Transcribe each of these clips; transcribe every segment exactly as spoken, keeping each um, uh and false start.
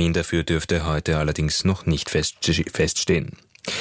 Termin dafür dürfte heute allerdings noch nicht feststehen.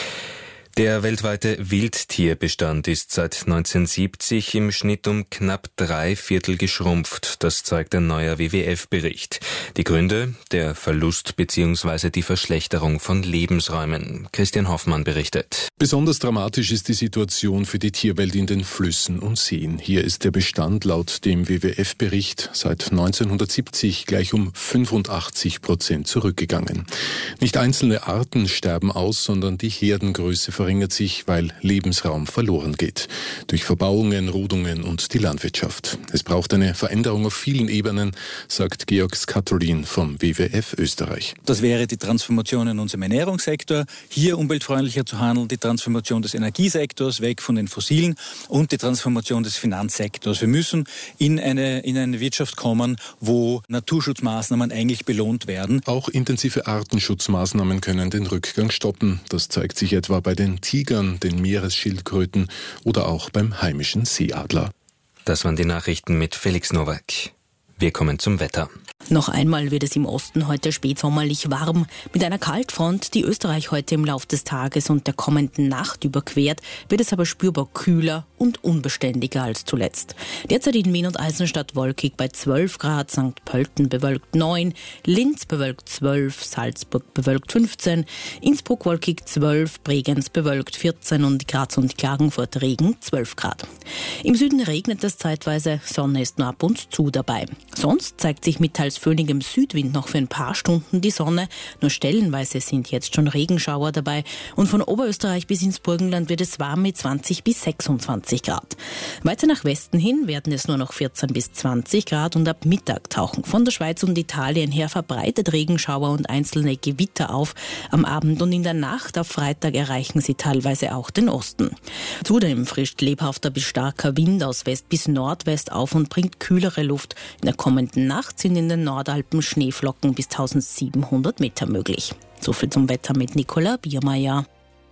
Der weltweite Wildtierbestand ist seit neunzehnhundertsiebzig im Schnitt um knapp drei Viertel geschrumpft. Das zeigt ein neuer W W F-Bericht. Die Gründe? Der Verlust bzw. die Verschlechterung von Lebensräumen. Christian Hoffmann berichtet. Besonders dramatisch ist die Situation für die Tierwelt in den Flüssen und Seen. Hier ist der Bestand laut dem W W F-Bericht seit neunzehnhundertsiebzig gleich um fünfundachtzig Prozent zurückgegangen. Nicht einzelne Arten sterben aus, sondern die Herdengröße verringert sich, weil Lebensraum verloren geht. Durch Verbauungen, Rodungen und die Landwirtschaft. Es braucht eine Veränderung auf vielen Ebenen, sagt Georg Skatolin vom W W F Österreich. Das wäre die Transformation in unserem Ernährungssektor, hier umweltfreundlicher zu handeln, die Transformation des Energiesektors, weg von den Fossilen und die Transformation des Finanzsektors. Wir müssen in eine, in eine Wirtschaft kommen, wo Naturschutzmaßnahmen eigentlich belohnt werden. Auch intensive Artenschutzmaßnahmen können den Rückgang stoppen. Das zeigt sich etwa bei den Tigern, den Meeresschildkröten oder auch beim heimischen Seeadler. Das waren die Nachrichten mit Felix Nowak. Wir kommen zum Wetter. Noch einmal wird es im Osten heute spätsommerlich warm. Mit einer Kaltfront, die Österreich heute im Laufe des Tages und der kommenden Nacht überquert, wird es aber spürbar kühler und unbeständiger als zuletzt. Derzeit in Wien und Eisenstadt wolkig bei zwölf Grad, Sankt Pölten bewölkt neun, Linz bewölkt zwölf, Salzburg bewölkt fünfzehn, Innsbruck wolkig zwölf, Bregenz bewölkt vierzehn und Graz und Klagenfurt Regen zwölf Grad. Im Süden regnet es zeitweise, Sonne ist nur ab und zu dabei. Sonst zeigt sich mit teils föhnigem Südwind noch für ein paar Stunden die Sonne. Nur stellenweise sind jetzt schon Regenschauer dabei. Und von Oberösterreich bis ins Burgenland wird es warm mit zwanzig bis sechsundzwanzig Grad. Weiter nach Westen hin werden es nur noch vierzehn bis zwanzig Grad und ab Mittag tauchen von der Schweiz und Italien her verbreitet Regenschauer und einzelne Gewitter auf. Am Abend und in der Nacht auf Freitag erreichen sie teilweise auch den Osten. Zudem frischt lebhafter bis starker Wind aus West bis Nordwest auf und bringt kühlere Luft. In der kommenden Nacht sind in den Nordalpen Schneeflocken bis eintausendsiebenhundert Meter möglich. So viel zum Wetter mit Nicola Biermeier.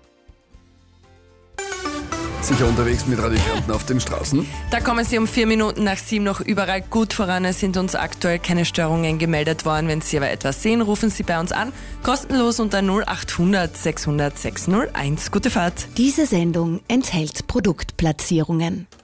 Sicher unterwegs mit Radio Kärnten auf den Straßen. Da kommen Sie um vier Minuten nach sieben noch überall gut voran. Es sind uns aktuell keine Störungen gemeldet worden. Wenn Sie aber etwas sehen, rufen Sie bei uns an. Kostenlos unter null achthundert sechshundert sechshunderteins. Gute Fahrt. Diese Sendung enthält Produktplatzierungen.